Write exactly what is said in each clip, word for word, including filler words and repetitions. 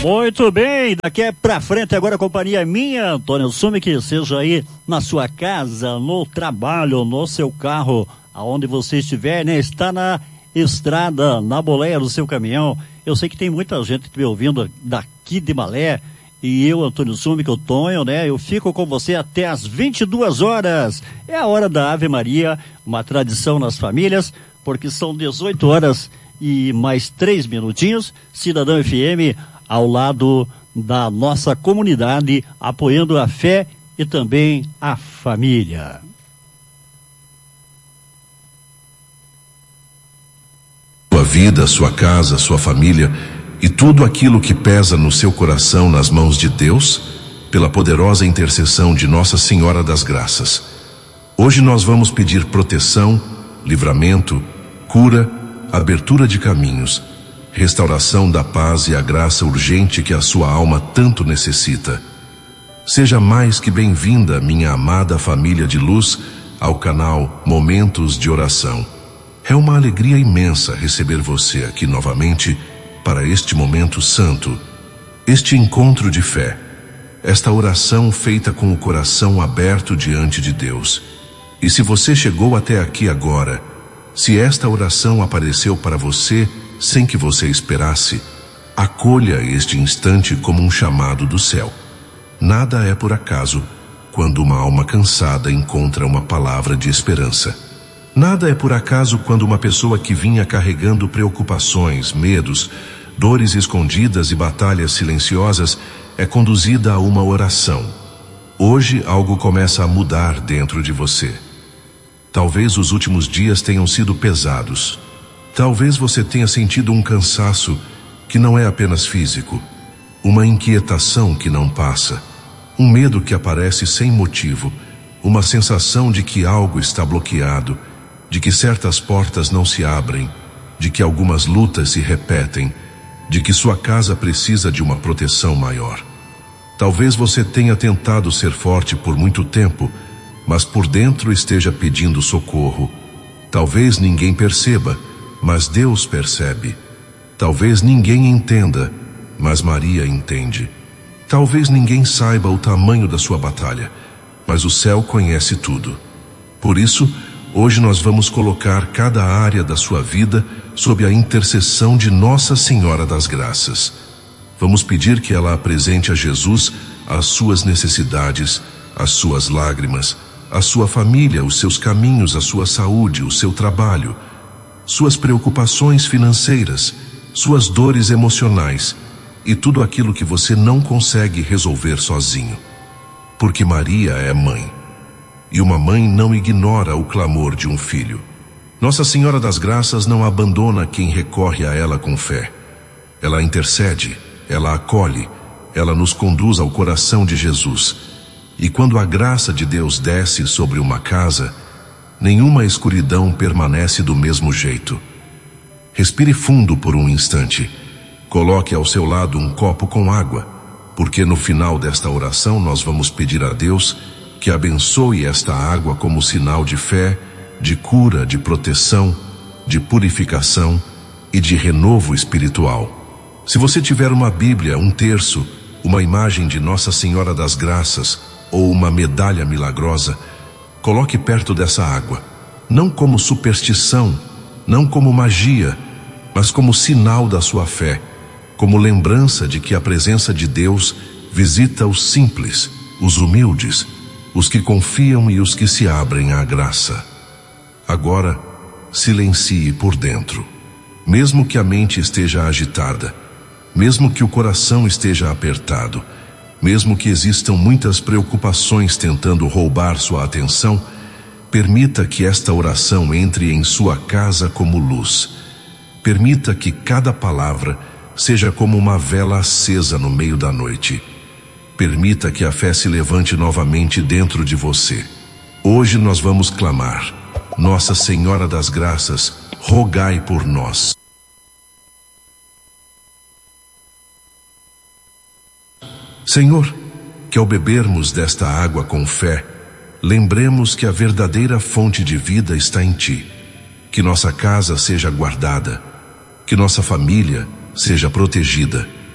Muito bem, daqui é pra frente agora a companhia é minha, Antônio Sumi, que seja aí na sua casa, no trabalho, no seu carro, aonde você estiver, né? Está na estrada, na boleia do seu caminhão. Eu sei que tem muita gente me ouvindo daqui de Malé, e eu, Antônio Sumi, que eu Tonho, né? Eu fico com você até às vinte e duas horas. É a hora da Ave Maria, uma tradição nas famílias, porque são dezoito horas e mais três minutinhos. Cidadão F M ao lado da nossa comunidade, apoiando a fé e também a família. Sua vida, sua casa, sua família e tudo aquilo que pesa no seu coração nas mãos de Deus, pela poderosa intercessão de Nossa Senhora das Graças. Hoje nós vamos pedir proteção, livramento, cura, abertura de caminhos, restauração da paz e a graça urgente que a sua alma tanto necessita. Seja mais que bem-vinda, minha amada família de luz, ao canal Momentos de Oração. É uma alegria imensa receber você aqui novamente para este momento santo, este encontro de fé, esta oração feita com o coração aberto diante de Deus. E se você chegou até aqui agora, se esta oração apareceu para você sem que você esperasse, acolha este instante como um chamado do céu. Nada é por acaso quando uma alma cansada encontra uma palavra de esperança. Nada é por acaso quando uma pessoa que vinha carregando preocupações, medos, dores escondidas e batalhas silenciosas é conduzida a uma oração. Hoje algo começa a mudar dentro de você. Talvez os últimos dias tenham sido pesados. Talvez você tenha sentido um cansaço que não é apenas físico, uma inquietação que não passa, um medo que aparece sem motivo, uma sensação de que algo está bloqueado, de que certas portas não se abrem, de que algumas lutas se repetem, de que sua casa precisa de uma proteção maior. Talvez você tenha tentado ser forte por muito tempo, mas por dentro esteja pedindo socorro. Talvez ninguém perceba, mas Deus percebe. Talvez ninguém entenda, mas Maria entende. Talvez ninguém saiba o tamanho da sua batalha, mas o céu conhece tudo. Por isso, hoje nós vamos colocar cada área da sua vida sob a intercessão de Nossa Senhora das Graças. Vamos pedir que ela apresente a Jesus as suas necessidades, as suas lágrimas, a sua família, os seus caminhos, a sua saúde, o seu trabalho, suas preocupações financeiras, suas dores emocionais e tudo aquilo que você não consegue resolver sozinho. Porque Maria é mãe, e uma mãe não ignora o clamor de um filho. Nossa Senhora das Graças não abandona quem recorre a ela com fé. Ela intercede, ela acolhe, ela nos conduz ao coração de Jesus. E quando a graça de Deus desce sobre uma casa, nenhuma escuridão permanece do mesmo jeito. Respire fundo por um instante. Coloque ao seu lado um copo com água, porque no final desta oração nós vamos pedir a Deus que abençoe esta água como sinal de fé, de cura, de proteção, de purificação e de renovo espiritual. Se você tiver uma Bíblia, um terço, uma imagem de Nossa Senhora das Graças ou uma medalha milagrosa, coloque perto dessa água, não como superstição, não como magia, mas como sinal da sua fé, como lembrança de que a presença de Deus visita os simples, os humildes, os que confiam e os que se abrem à graça. Agora, silencie por dentro. Mesmo que a mente esteja agitada, mesmo que o coração esteja apertado, mesmo que existam muitas preocupações tentando roubar sua atenção, permita que esta oração entre em sua casa como luz. Permita que cada palavra seja como uma vela acesa no meio da noite. Permita que a fé se levante novamente dentro de você. Hoje nós vamos clamar: Nossa Senhora das Graças, rogai por nós. Senhor, que ao bebermos desta água com fé, lembremos que a verdadeira fonte de vida está em Ti. Que nossa casa seja guardada, que nossa família seja protegida,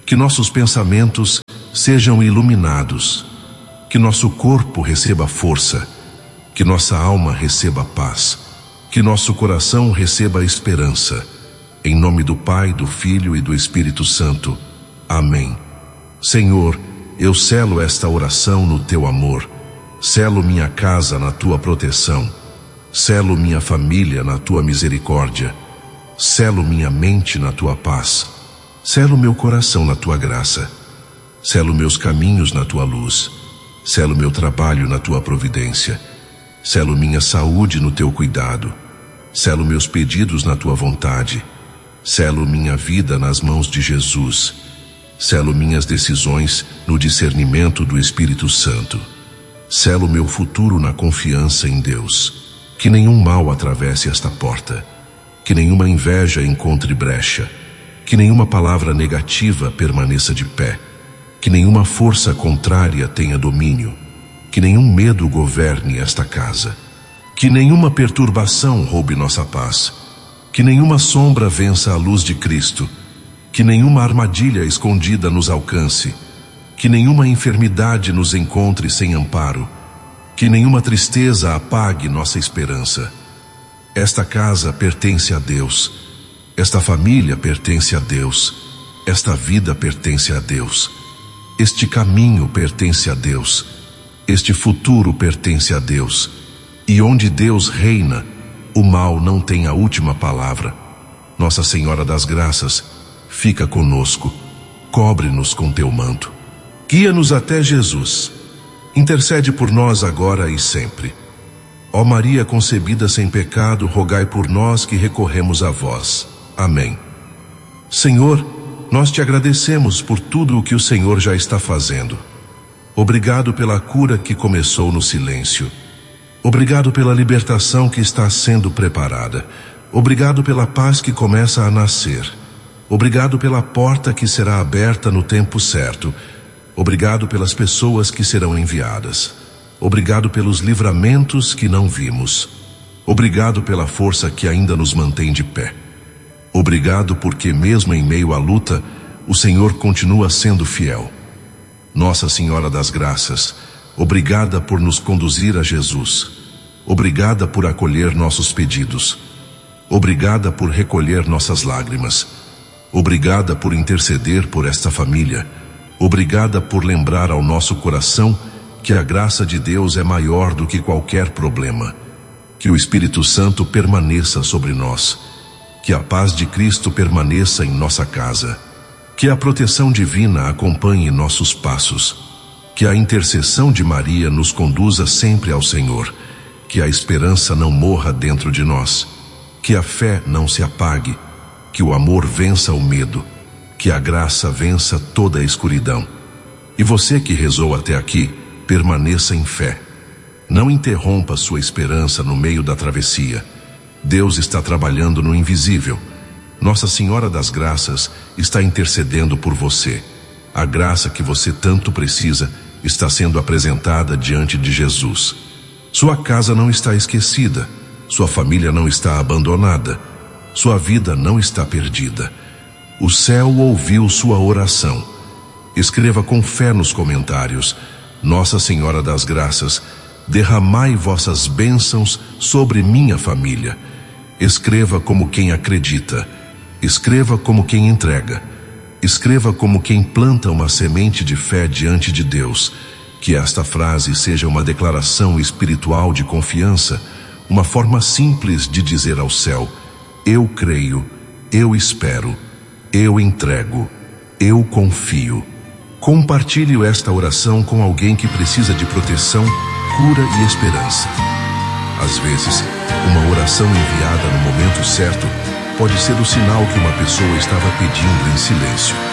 que nossos pensamentos sejam iluminados, que nosso corpo receba força, que nossa alma receba paz, que nosso coração receba esperança. Em nome do Pai, do Filho e do Espírito Santo. Amém. Senhor, eu selo esta oração no teu amor, selo minha casa na tua proteção, selo minha família na tua misericórdia, selo minha mente na tua paz, selo meu coração na tua graça, selo meus caminhos na tua luz, selo meu trabalho na tua providência, selo minha saúde no teu cuidado, selo meus pedidos na tua vontade, selo minha vida nas mãos de Jesus, selo minhas decisões no discernimento do Espírito Santo, selo meu futuro na confiança em Deus. Que nenhum mal atravesse esta porta, que nenhuma inveja encontre brecha, que nenhuma palavra negativa permaneça de pé, que nenhuma força contrária tenha domínio, que nenhum medo governe esta casa, que nenhuma perturbação roube nossa paz, que nenhuma sombra vença a luz de Cristo, que nenhuma armadilha escondida nos alcance, que nenhuma enfermidade nos encontre sem amparo, que nenhuma tristeza apague nossa esperança. Esta casa pertence a Deus, esta família pertence a Deus, esta vida pertence a Deus, este caminho pertence a Deus, este futuro pertence a Deus, e onde Deus reina, o mal não tem a última palavra. Nossa Senhora das Graças, fica conosco, cobre-nos com teu manto, guia-nos até Jesus, intercede por nós agora e sempre. Ó Maria concebida sem pecado, rogai por nós que recorremos a vós. Amém. Senhor, nós te agradecemos por tudo o que o Senhor já está fazendo. Obrigado pela cura que começou no silêncio. Obrigado pela libertação que está sendo preparada. Obrigado pela paz que começa a nascer. Obrigado pela porta que será aberta no tempo certo. Obrigado pelas pessoas que serão enviadas. Obrigado pelos livramentos que não vimos. Obrigado pela força que ainda nos mantém de pé. Obrigado porque mesmo em meio à luta, o Senhor continua sendo fiel. Nossa Senhora das Graças, obrigada por nos conduzir a Jesus. Obrigada por acolher nossos pedidos. Obrigada por recolher nossas lágrimas. Obrigada por interceder por esta família. Obrigada por lembrar ao nosso coração que a graça de Deus é maior do que qualquer problema. Que o Espírito Santo permaneça sobre nós. Que a paz de Cristo permaneça em nossa casa. Que a proteção divina acompanhe nossos passos. Que a intercessão de Maria nos conduza sempre ao Senhor. Que a esperança não morra dentro de nós. Que a fé não se apague. Que o amor vença o medo. Que a graça vença toda a escuridão. E você que rezou até aqui, permaneça em fé. Não interrompa sua esperança no meio da travessia. Deus está trabalhando no invisível. Nossa Senhora das Graças está intercedendo por você. A graça que você tanto precisa está sendo apresentada diante de Jesus. Sua casa não está esquecida. Sua família não está abandonada. Sua vida não está perdida. O céu ouviu sua oração. Escreva com fé nos comentários: Nossa Senhora das Graças, derramai vossas bênçãos sobre minha família. Escreva como quem acredita. Escreva como quem entrega. Escreva como quem planta uma semente de fé diante de Deus. Que esta frase seja uma declaração espiritual de confiança, uma forma simples de dizer ao céu: eu creio, eu espero, eu entrego, eu confio. Compartilhe esta oração com alguém que precisa de proteção, cura e esperança. Às vezes, uma oração enviada no momento certo pode ser o sinal que uma pessoa estava pedindo em silêncio.